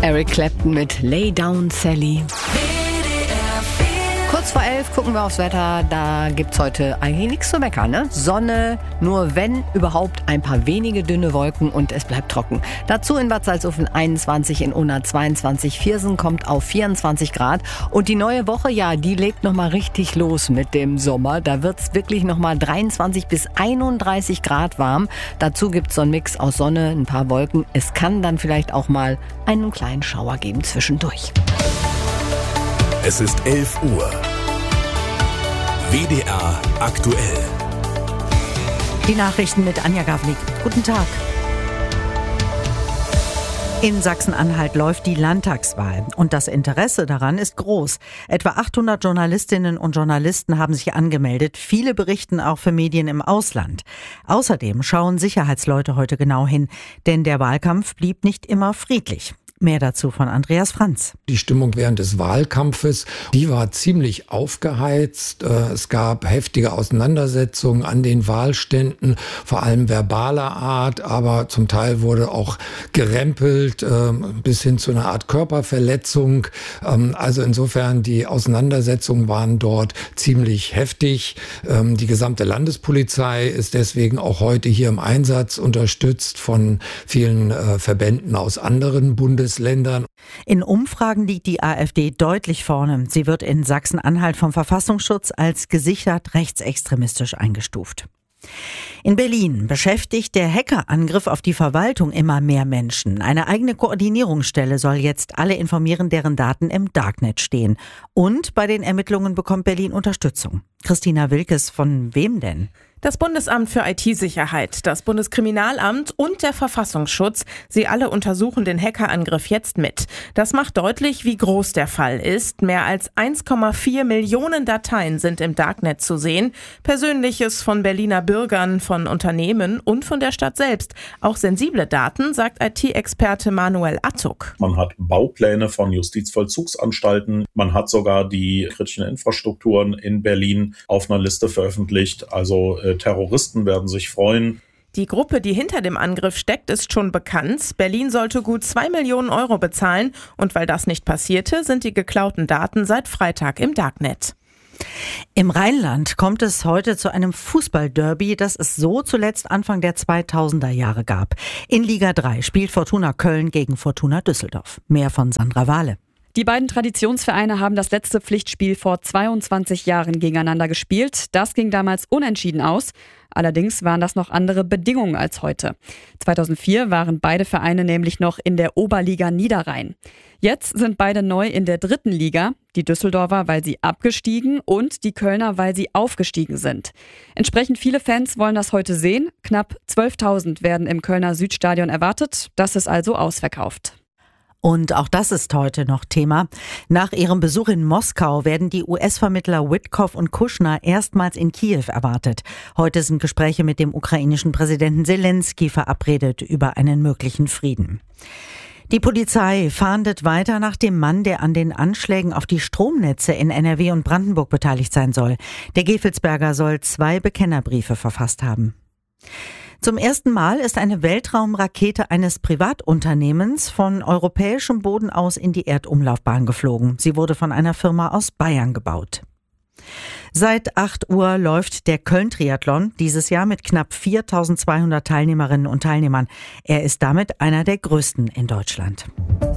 Eric Clapton mit Lay Down Sally. Kurz vor 11 gucken wir aufs Wetter. Da gibt's heute eigentlich nichts zu meckern, ne? Sonne, nur wenn überhaupt ein paar wenige dünne Wolken und es bleibt trocken. Dazu in Bad Salzuflen 21, in Unna 22, Viersen kommt auf 24 Grad. Und die neue Woche, ja, die legt nochmal richtig los mit dem Sommer. Da wird's wirklich nochmal 23 bis 31 Grad warm. Dazu gibt's so einen Mix aus Sonne, ein paar Wolken. Es kann dann vielleicht auch mal einen kleinen Schauer geben zwischendurch. Es ist 11 Uhr. WDR aktuell. Die Nachrichten mit Anja Gavlik. Guten Tag. In Sachsen-Anhalt läuft die Landtagswahl und das Interesse daran ist groß. Etwa 800 Journalistinnen und Journalisten haben sich angemeldet. Viele berichten auch für Medien im Ausland. Außerdem schauen Sicherheitsleute heute genau hin, denn der Wahlkampf blieb nicht immer friedlich. Mehr dazu von Andreas Franz. Die Stimmung während des Wahlkampfes, die war ziemlich aufgeheizt. Es gab heftige Auseinandersetzungen an den Wahlständen, vor allem verbaler Art, aber zum Teil wurde auch gerempelt, bis hin zu einer Art Körperverletzung. Also insofern, die Auseinandersetzungen waren dort ziemlich heftig. Die gesamte Landespolizei ist deswegen auch heute hier im Einsatz, unterstützt von vielen Verbänden aus anderen Bundesländern. In Umfragen liegt die AfD deutlich vorne. Sie wird in Sachsen-Anhalt vom Verfassungsschutz als gesichert rechtsextremistisch eingestuft. In Berlin beschäftigt der Hackerangriff auf die Verwaltung immer mehr Menschen. Eine eigene Koordinierungsstelle soll jetzt alle informieren, deren Daten im Darknet stehen. Und bei den Ermittlungen bekommt Berlin Unterstützung. Christina Wilkes, von wem denn? Das Bundesamt für IT-Sicherheit, das Bundeskriminalamt und der Verfassungsschutz, sie alle untersuchen den Hackerangriff jetzt mit. Das macht deutlich, wie groß der Fall ist. Mehr als 1,4 Millionen Dateien sind im Darknet zu sehen. Persönliches von Berliner Bürgern, von Unternehmen und von der Stadt selbst. Auch sensible Daten, sagt IT-Experte Manuel Attuk. Man hat Baupläne von Justizvollzugsanstalten. Man hat sogar die kritischen Infrastrukturen in Berlin auf einer Liste veröffentlicht. Also Terroristen werden sich freuen. Die Gruppe, die hinter dem Angriff steckt, ist schon bekannt. Berlin sollte gut 2 Millionen Euro bezahlen. Und weil das nicht passierte, sind die geklauten Daten seit Freitag im Darknet. Im Rheinland kommt es heute zu einem Fußballderby, das es so zuletzt Anfang der 2000er Jahre gab. In Liga 3 spielt Fortuna Köln gegen Fortuna Düsseldorf. Mehr von Sandra Wahle. Die beiden Traditionsvereine haben das letzte Pflichtspiel vor 22 Jahren gegeneinander gespielt. Das ging damals unentschieden aus. Allerdings waren das noch andere Bedingungen als heute. 2004 waren beide Vereine nämlich noch in der Oberliga Niederrhein. Jetzt sind beide neu in der 3. Liga. Die Düsseldorfer, weil sie abgestiegen und die Kölner, weil sie aufgestiegen sind. Entsprechend viele Fans wollen das heute sehen. Knapp 12.000 werden im Kölner Südstadion erwartet. Das ist also ausverkauft. Und auch das ist heute noch Thema. Nach ihrem Besuch in Moskau werden die US-Vermittler Witkoff und Kushner erstmals in Kiew erwartet. Heute sind Gespräche mit dem ukrainischen Präsidenten Zelensky verabredet über einen möglichen Frieden. Die Polizei fahndet weiter nach dem Mann, der an den Anschlägen auf die Stromnetze in NRW und Brandenburg beteiligt sein soll. Der Gevelsberger soll 2 Bekennerbriefe verfasst haben. Zum ersten Mal ist eine Weltraumrakete eines Privatunternehmens von europäischem Boden aus in die Erdumlaufbahn geflogen. Sie wurde von einer Firma aus Bayern gebaut. Seit 8 Uhr läuft der Köln-Triathlon, dieses Jahr mit knapp 4.200 Teilnehmerinnen und Teilnehmern. Er ist damit einer der größten in Deutschland.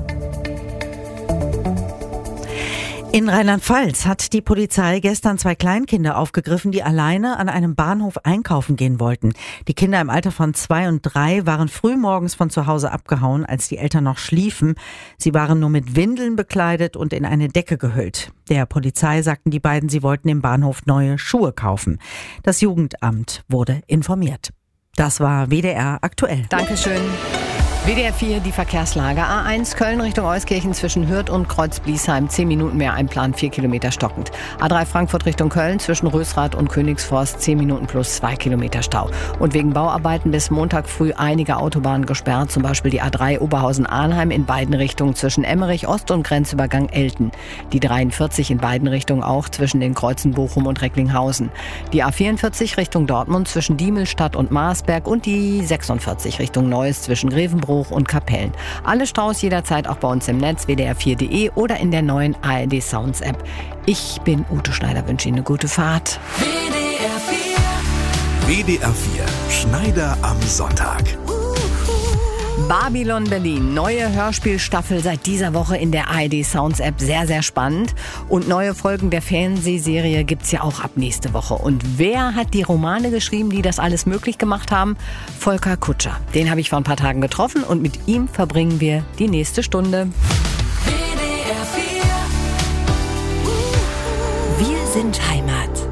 In Rheinland-Pfalz hat die Polizei gestern 2 Kleinkinder aufgegriffen, die alleine an einem Bahnhof einkaufen gehen wollten. Die Kinder im Alter von 2 und 3 waren frühmorgens von zu Hause abgehauen, als die Eltern noch schliefen. Sie waren nur mit Windeln bekleidet und in eine Decke gehüllt. Der Polizei sagten die beiden, sie wollten im Bahnhof neue Schuhe kaufen. Das Jugendamt wurde informiert. Das war WDR aktuell. Dankeschön. WDR 4, die Verkehrslage. A1 Köln Richtung Euskirchen zwischen Hürth und Kreuz-Bliesheim. 10 Minuten mehr einplanen, 4 Kilometer stockend. A3 Frankfurt Richtung Köln zwischen Rösrath und Königsforst. 10 Minuten plus 2 Kilometer Stau. Und wegen Bauarbeiten bis Montag früh einige Autobahnen gesperrt. Zum Beispiel die A3 Oberhausen-Arnheim in beiden Richtungen zwischen Emmerich Ost und Grenzübergang Elten. Die 43 in beiden Richtungen auch zwischen den Kreuzen Bochum und Recklinghausen. Die A44 Richtung Dortmund zwischen Diemelstadt und Marsberg und die 46 Richtung Neuss zwischen Grevenbroich Bruch und Kapellen. Alle Staus jederzeit auch bei uns im Netz, wdr4.de oder in der neuen ARD Sounds App. Ich bin Ute Schneider, wünsche Ihnen eine gute Fahrt. WDR 4 Schneider am Sonntag. Babylon Berlin, neue Hörspielstaffel seit dieser Woche in der ARD Sounds App, sehr, sehr spannend. Und neue Folgen der Fernsehserie gibt's ja auch ab nächste Woche. Und wer hat die Romane geschrieben, die das alles möglich gemacht haben? Volker Kutscher. Den habe ich vor ein paar Tagen getroffen und mit ihm verbringen wir die nächste Stunde. WDR 4. Wir sind Heimat.